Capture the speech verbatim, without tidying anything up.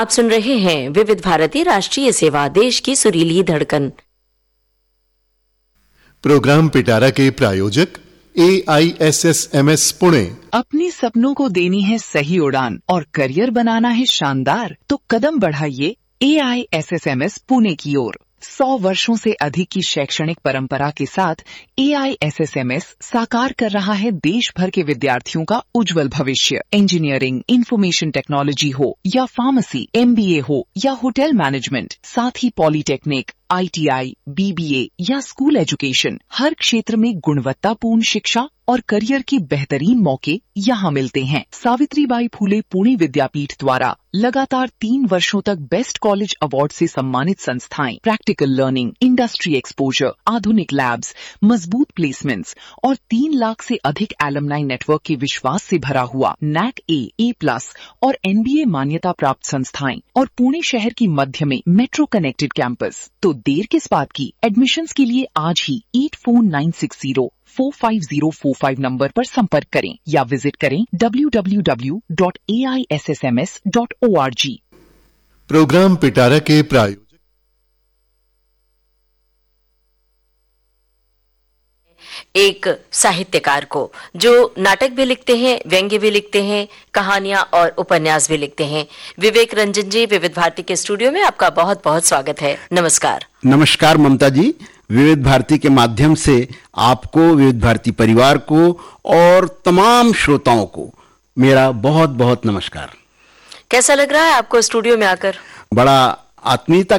आप सुन रहे हैं विविध भारती राष्ट्रीय सेवा, देश की सुरीली धड़कन। प्रोग्राम पिटारा के प्रायोजक ए I S S M S Pune. अपने सपनों को देनी है सही उड़ान और करियर बनाना है शानदार, तो कदम बढ़ाइए ए I S S M S Pune की ओर। सौ वर्षों से अधिक की शैक्षणिक परंपरा के साथ ए I S S M S साकार कर रहा है देश भर के विद्यार्थियों का उज्जवल भविष्य। इंजीनियरिंग, इंफॉर्मेशन टेक्नोलॉजी हो या फार्मेसी, एम बी ए हो या होटल मैनेजमेंट, साथ ही polytechnic, I T I, B B ए या स्कूल एजुकेशन, हर क्षेत्र में गुणवत्तापूर्ण शिक्षा और करियर के बेहतरीन मौके यहाँ मिलते हैं। सावित्रीबाई फूले पुणे विद्यापीठ द्वारा लगातार तीन वर्षों तक बेस्ट कॉलेज अवार्ड से सम्मानित संस्थाएं, प्रैक्टिकल लर्निंग, इंडस्ट्री एक्सपोजर, आधुनिक लैब्स, मजबूत प्लेसमेंट्स और तीन लाख से अधिक एलुमनाई नेटवर्क के विश्वास से भरा हुआ नैक ए, ए प्लस और एन बी ए मान्यता प्राप्त संस्थाएं और पुणे शहर की मध्य में मेट्रो कनेक्टेड कैंपस। तो देर किस बात की? एडमिशन्स के लिए आज ही eight four nine six zero four five zero four five number पर संपर्क करें या विजिट करें W W W dot A I S S M S dot O R G. Programme पिटारा के प्रायोजक एक साहित्यकार को जो नाटक भी लिखते हैं, व्यंग्य भी लिखते हैं, कहानियां और उपन्यास भी लिखते हैं। विवेक रंजन जी, विविध भारती के स्टूडियो में आपका बहुत बहुत स्वागत है। नमस्कार। नमस्कार ममता जी। विविध भारती के माध्यम से आपको, विविध भारती परिवार को और तमाम श्रोताओं को मेरा बहुत बहुत नमस्कार। कैसा लग रहा है आपको स्टूडियो में आकर? बड़ा आत्मीयता